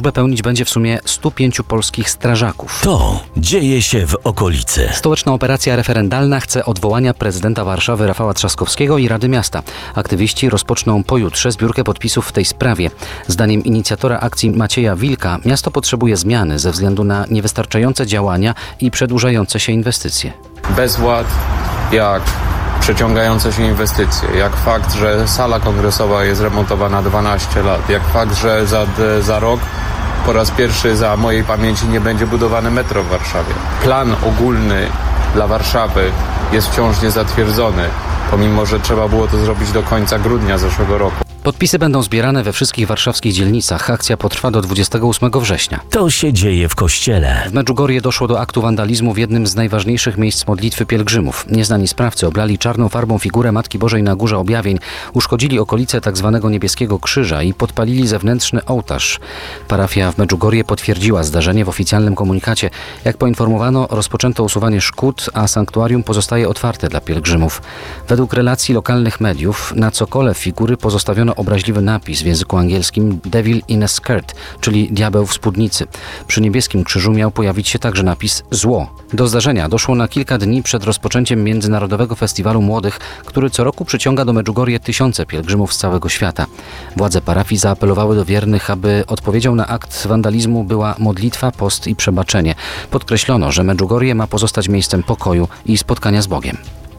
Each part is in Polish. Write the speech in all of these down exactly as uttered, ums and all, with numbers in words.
Służbę pełnić będzie w sumie stu pięciu polskich strażaków. To dzieje się w okolicy. Stołeczna operacja referendalna chce odwołania prezydenta Warszawy Rafała Trzaskowskiego i Rady Miasta. Aktywiści rozpoczną pojutrze zbiórkę podpisów w tej sprawie. Zdaniem inicjatora akcji Macieja Wilka miasto potrzebuje zmiany ze względu na niewystarczające działania i przedłużające się inwestycje. Bezład, jak przeciągające się inwestycje, jak fakt, że sala kongresowa jest remontowana dwanaście lat, jak fakt, że za, za rok po raz pierwszy za mojej pamięci nie będzie budowane metro w Warszawie. Plan ogólny dla Warszawy jest wciąż niezatwierdzony, pomimo że trzeba było to zrobić do końca grudnia zeszłego roku. Podpisy będą zbierane we wszystkich warszawskich dzielnicach. Akcja potrwa do dwudziestego ósmego września. To się dzieje w kościele. W Medjugorje doszło do aktu wandalizmu w jednym z najważniejszych miejsc modlitwy pielgrzymów. Nieznani sprawcy oblali czarną farbą figurę Matki Bożej na Górze Objawień, uszkodzili okolice tzw. Niebieskiego Krzyża i podpalili zewnętrzny ołtarz. Parafia w Medjugorje potwierdziła zdarzenie w oficjalnym komunikacie. Jak poinformowano, rozpoczęto usuwanie szkód, a sanktuarium pozostaje otwarte dla pielgrzymów. Według relacji lokalnych mediów na cokole figury pozostawiono obraźliwy napis w języku angielskim Devil in a skirt, czyli diabeł w spódnicy. Przy niebieskim krzyżu miał pojawić się także napis zło. Do zdarzenia doszło na kilka dni przed rozpoczęciem Międzynarodowego Festiwalu Młodych, który co roku przyciąga do Medjugorje tysiące pielgrzymów z całego świata. Władze parafii zaapelowały do wiernych, aby odpowiedzią na akt wandalizmu była modlitwa, post i przebaczenie. Podkreślono, że Medjugorje ma pozostać miejscem pokoju i spotkania z Bogiem.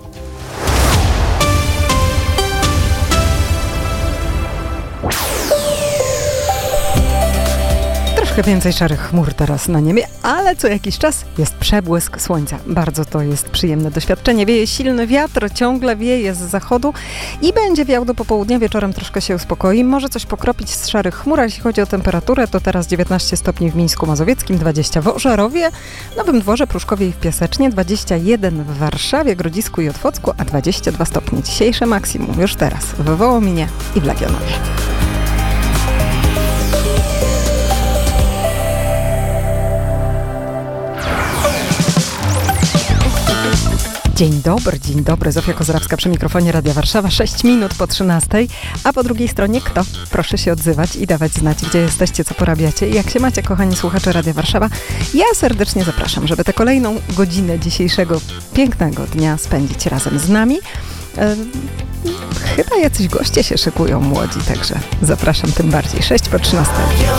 Troszkę więcej szarych chmur teraz na niebie, ale co jakiś czas jest przebłysk słońca. Bardzo to jest przyjemne doświadczenie. Wieje silny wiatr, ciągle wieje z zachodu i będzie wiał do popołudnia. Wieczorem troszkę się uspokoi. Może coś pokropić z szarych chmur. Jeśli chodzi o temperaturę, to teraz dziewiętnaście stopni w Mińsku Mazowieckim, dwadzieścia w Ożarowie, Nowym Dworze, Pruszkowie i w Piasecznie, dwadzieścia jeden w Warszawie, Grodzisku i Otwocku, a dwadzieścia dwa stopnie. Dzisiejsze maksimum już teraz w Wołominie i w Legionowie. Dzień dobry, dzień dobry. Zofia Kozrawska przy mikrofonie Radia Warszawa. sześć minut po trzynastej, a po drugiej stronie kto? Proszę się odzywać i dawać znać, gdzie jesteście, co porabiacie i jak się macie, kochani słuchacze Radia Warszawa. Ja serdecznie zapraszam, żeby tę kolejną godzinę dzisiejszego pięknego dnia spędzić razem z nami. E, chyba jacyś goście się szykują młodzi, także zapraszam tym bardziej. sześć po trzynastej.